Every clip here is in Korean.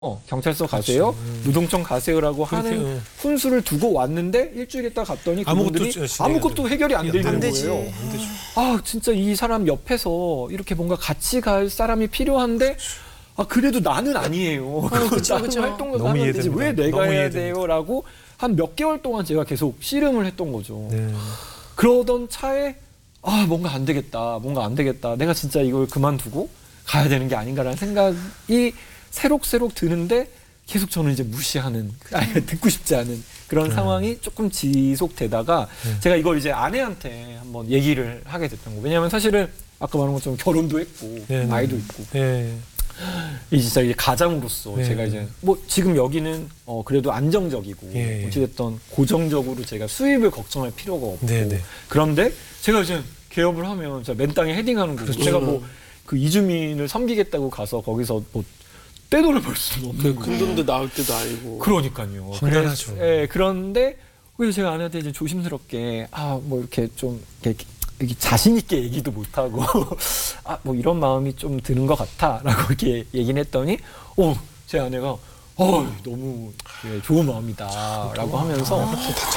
경찰서 가세요, 노동청 가세요라고 하는 훈수를 두고 왔는데 일주일 있다 갔더니 그분들이 아무것도 해결이 안 되는 거예요. 아 진짜 이 사람 옆에서 이렇게 뭔가 같이 갈 사람이 필요한데 아 그래도 나는 아니에요. 나는 활동도 하면 되지 왜 내가 해야 돼요라고 한 몇 개월 동안 제가 계속 씨름을 했던 거죠. 그러던 차에 아 뭔가 안 되겠다, 내가 진짜 이걸 그만두고 가야 되는 게 아닌가라는 생각이 새록새록 드는데 계속 저는 이제 무시하는, 듣고 싶지 않은 그런 상황이 조금 지속되다가 제가 이걸 이제 아내한테 한번 얘기를 하게 됐던 거예요. 왜냐하면 사실은 아까 말한 것처럼 결혼도 했고 아이도 있고 이 진짜 이제 가장으로서 제가 이제 뭐 지금 여기는 그래도 안정적이고 어찌됐든 고정적으로 제가 수입을 걱정할 필요가 없고 그런데 제가 이제 개업을 하면 진짜 맨 땅에 헤딩하는 거고 제가 뭐 그 이주민을 섬기겠다고 가서 거기서 뭐 떼돈을 벌 수는 없는 거예요. 큰 돈도 나올 때도 아니고. 그러니까요. 험난하죠. 그런데 그래서 제가 아내한테 이제 조심스럽게 뭐 이렇게 좀 이렇게 자신 있게 얘기도 못 하고 뭐 이런 마음이 좀 드는 것 같아라고 이렇게 얘기는 했더니 제 아내가 너무 좋은 마음이다라고 하면서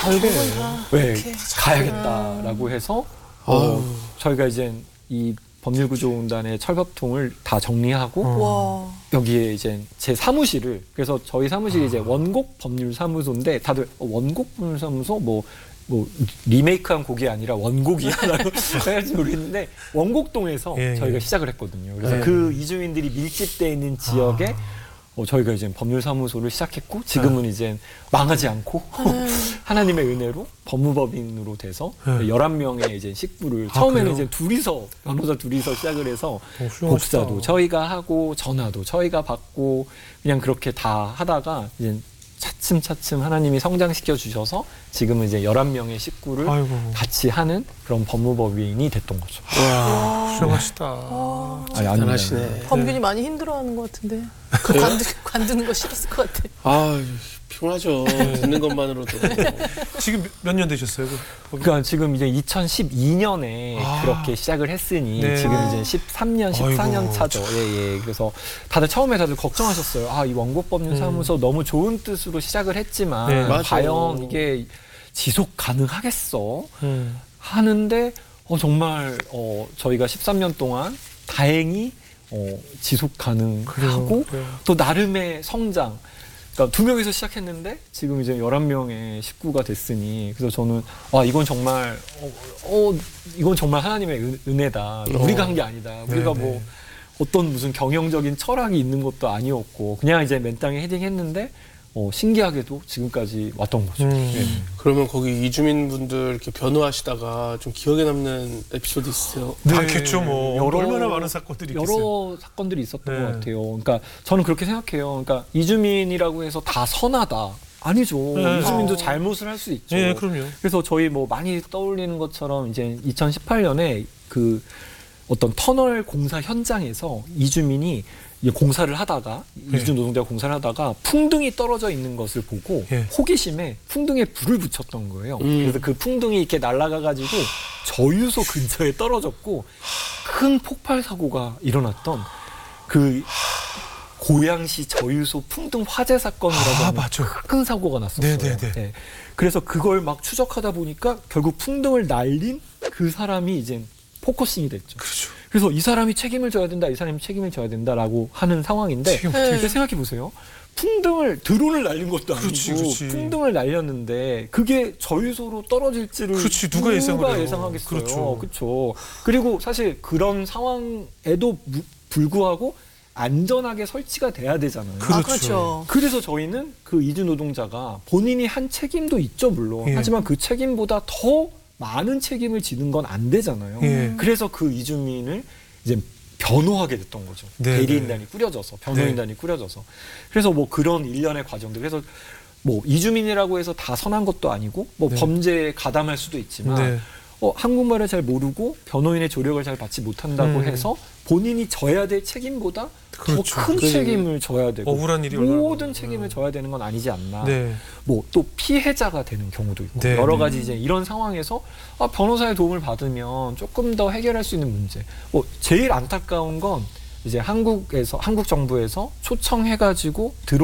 가야겠다라고 해서 저희가 이제 이 법률구조공단의 철밥통을 다 정리하고 여기에 이제 제 사무실을, 그래서 저희 사무실이 이제 원곡 법률사무소인데 다들 원곡 법률사무소 뭐 리메이크한 곡이 아니라 원곡이야라고 생각할지 모르겠는데 원곡동에서 저희가 시작을 했거든요. 그래서 그 이주민들이 밀집되어 있는 지역에 저희가 이제 법률사무소를 시작했고 지금은 이제 망하지 않고 하나님의 은혜로 법무법인으로 돼서 11명의 이제 식구를 처음에는 이제 변호사 둘이서 시작을 해서 복사도 저희가 하고 전화도 저희가 받고 그냥 그렇게 다 하다가 이제 차츰차츰 하나님이 성장시켜 주셔서 지금은 이제 11명의 식구를 같이 하는 그런 법무법인이 됐던 거죠. 와, 훌륭하시다. 대단하시네. 범균이 많이 힘들어하는 것 같은데 관두는 거 싫었을 것 같아. 피곤하죠. 듣는 것만으로도. 지금 몇 년 되셨어요? 그러니까 지금 이제 2012년에 그렇게 시작을 했으니 지금 이제 13년, 14년 차죠. 그래서 다들 처음에 걱정하셨어요. 이 원곡법률사무소 너무 좋은 뜻으로 시작을 했지만 과연 이게 지속 가능하겠어? 하는데 정말 저희가 13년 동안 다행히 지속 가능하고 또 나름의 성장. 그러니까 2명에서 시작했는데 지금 이제 11명의 식구가 됐으니 그래서 저는 이건 정말 이건 정말 하나님의 은혜다. 우리가 한 게 아니다. 우리가 뭐 어떤 무슨 경영적인 철학이 있는 것도 아니었고 그냥 이제 맨 땅에 헤딩했는데 신기하게도 지금까지 왔던 거죠. 그러면 거기 이주민분들 이렇게 변호하시다가 좀 기억에 남는 에피소드 있으세요? 많겠죠, 뭐. 얼마나 많은 사건들이 있겠어요. 여러 사건들이 있었던 것 같아요. 그러니까 저는 그렇게 생각해요. 그러니까 이주민이라고 해서 다 선하다. 아니죠. 이주민도 잘못을 할 수 있죠. 그럼요. 그래서 저희 뭐 많이 떠올리는 것처럼 이제 2018년에 그 어떤 터널 공사 현장에서 이주민이 공사를 하다가 이주 노동자가 공사를 하다가 풍등이 떨어져 있는 것을 보고 호기심에 풍등에 불을 붙였던 거예요. 그래서 그 풍등이 이렇게 날아가가지고 저유소 근처에 떨어졌고 큰 폭발 사고가 일어났던 그 고양시 저유소 풍등 화재 사건이라고 하는 큰 사고가 났었어요. 그래서 그걸 막 추적하다 보니까 결국 풍등을 날린 그 사람이 이제 포커싱이 됐죠. 그래서 이 사람이 책임을 져야 된다, 이 사람이 책임을 져야 된다라고 하는 상황인데 생각해 보세요. 드론을 날린 것도 아니고 풍등을 날렸는데 그게 저유소로 떨어질지를 누가 예상하겠어요. 그렇죠. 그리고 사실 그런 상황에도 불구하고 안전하게 설치가 돼야 되잖아요. 그렇죠. 그래서 저희는 그 이주 노동자가 본인이 한 책임도 있죠, 물론. 하지만 그 책임보다 더 많은 책임을 지는 건 안 되잖아요. 그래서 그 이주민을 이제 변호하게 됐던 거죠. 대리인단이 꾸려져서, 변호인단이 꾸려져서. 그래서 뭐 그런 일련의 과정들. 그래서 뭐 이주민이라고 해서 다 선한 것도 아니고 뭐 범죄에 가담할 수도 있지만 한국말을 잘 모르고 변호인의 조력을 잘 받지 못한다고 해서 본인이 져야 될 책임보다 더 큰 책임을 져야 되고 억울한 일이 모든 책임을 져야 되는 건 아니지 않나. 뭐 또 피해자가 되는 경우도 있고 여러 가지 이제 이런 상황에서 변호사의 도움을 받으면 조금 더 해결할 수 있는 문제. 제일 안타까운 건 이제 한국 정부에서 초청해가지고